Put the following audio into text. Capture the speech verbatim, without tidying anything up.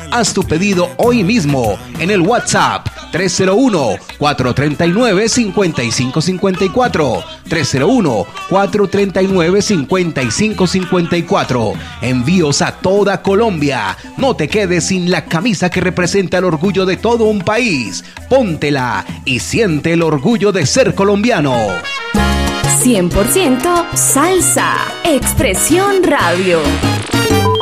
Haz tu pedido hoy mismo en el WhatsApp tres cero uno, cuatro tres nueve, cinco cinco cinco cuatro, tres cero uno, cuatro tres nueve, cinco cinco cinco cuatro. Envíos a toda Colombia. No te quedes sin la camisa que representa el orgullo de todo un país. Póntela y siente el orgullo de ser colombiano. cien por ciento Salsa. Expresión Radio.